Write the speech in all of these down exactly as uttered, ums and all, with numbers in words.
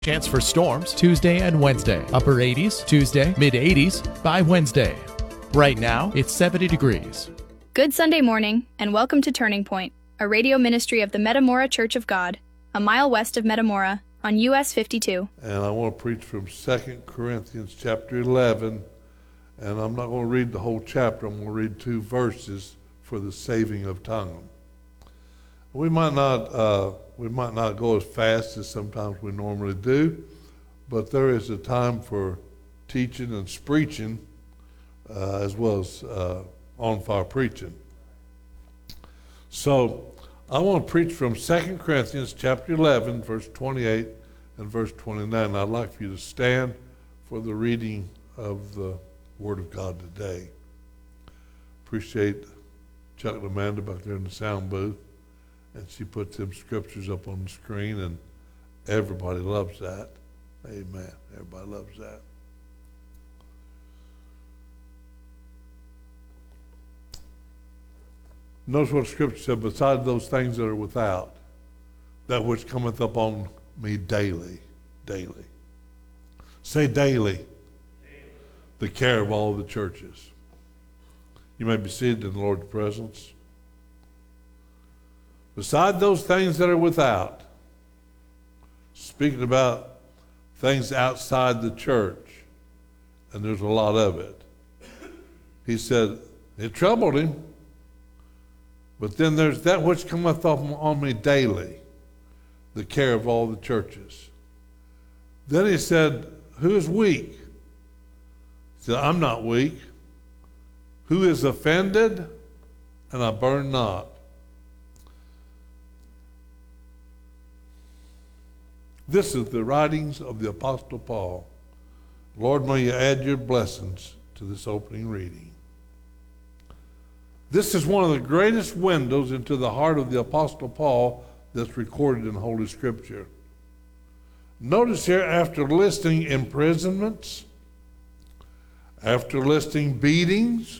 Chance for storms Tuesday and Wednesday. Upper eighties Tuesday, mid eighties by Wednesday. Right now, it's seventy degrees. Good Sunday morning, and welcome to Turning Point, a radio ministry of the Metamora Church of God, a mile west of Metamora, on U S fifty-two. And I want to preach from Second Corinthians chapter eleven, and I'm not going to read the whole chapter. I'm going to read two verses for the saving of time. We might not uh, we might not go as fast as sometimes we normally do, but there is a time for teaching and preaching uh, as well as uh, on-fire preaching. So I want to preach from Second Corinthians chapter eleven, verse twenty-eight and verse twenty-nine. I'd like for you to stand for the reading of the Word of God today. Appreciate Chuck and Amanda back there in the sound booth. And she puts them scriptures up on the screen, and everybody loves that. Amen. Everybody loves that. Notice what the scripture said, beside those things that are without, that which cometh upon me daily, daily. Say daily. Daily. The care of all the churches. You may be seated in the Lord's presence. Beside those things that are without, speaking about things outside the church, and there's a lot of it. He said, it troubled him, but then there's that which cometh on me daily, the care of all the churches. Then he said, who is weak? He said, I'm not weak. Who is offended? And I burn not. This is the writings of the Apostle Paul. Lord, may you add your blessings to this opening reading. This is one of the greatest windows into the heart of the Apostle Paul that's recorded in Holy Scripture. Notice here, after listing imprisonments, after listing beatings,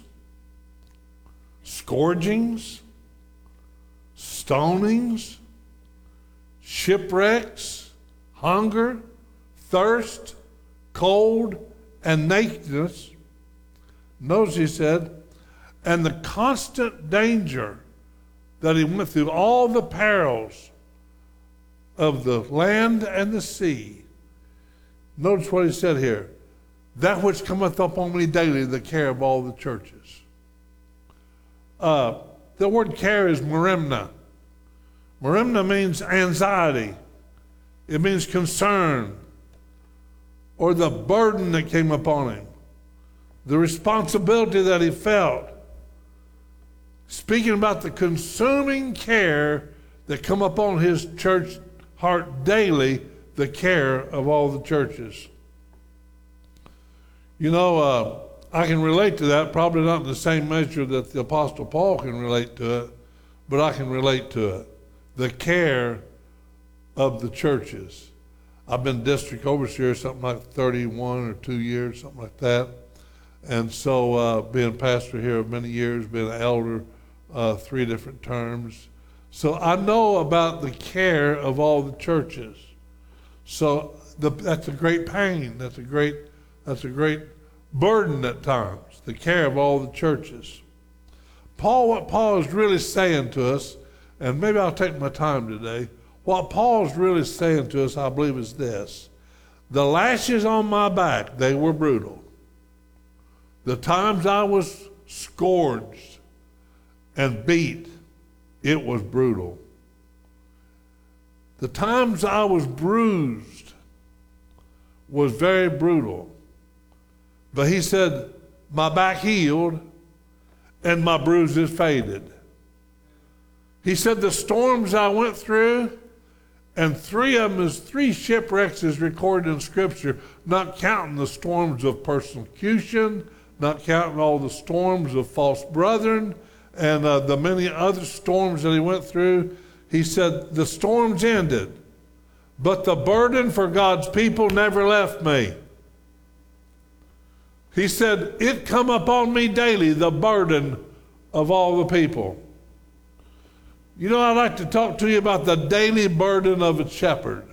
scourgings, stonings, shipwrecks, hunger, thirst, cold, and nakedness. Notice he said, and the constant danger that he went through, all the perils of the land and the sea. Notice what he said here, that which cometh upon me daily, the care of all the churches. Uh, the word care is merimna. Merimna means anxiety. It means concern, or the burden that came upon him, the responsibility that he felt. Speaking about the consuming care that come upon his church heart daily, the care of all the churches. You know, uh, I can relate to that, probably not in the same measure that the Apostle Paul can relate to it, but I can relate to it. The care of the churches. I've been district overseer something like thirty-one or two years, something like that. And so uh, being pastor here many years, being an elder uh, three different terms. So I know about the care of all the churches. So the, that's a great pain. That's a great, that's a great burden at times, the care of all the churches. Paul, what Paul is really saying to us, and maybe I'll take my time today, what Paul's really saying to us, I believe, is this. The lashes on my back, they were brutal. The times I was scourged and beat, it was brutal. The times I was bruised was very brutal. But he said, my back healed and my bruises faded. He said, the storms I went through, and three of them is three shipwrecks is recorded in Scripture, not counting the storms of persecution, not counting all the storms of false brethren, and uh, the many other storms that he went through. He said, the storms ended, but the burden for God's people never left me. He said, it come upon me daily, the burden of all the people. You know, I'd like to talk to you about the daily burden of a shepherd.